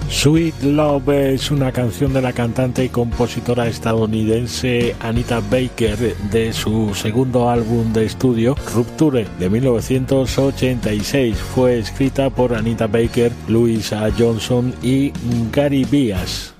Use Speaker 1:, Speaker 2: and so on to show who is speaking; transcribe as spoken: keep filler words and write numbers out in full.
Speaker 1: Sweet Love es una canción de la cantante y compositora estadounidense Anita Baker de su segundo álbum de estudio, Rupture, de mil novecientos ochenta y seis. Fue escrita por Anita Baker, Louisa Johnson y Gary Bias.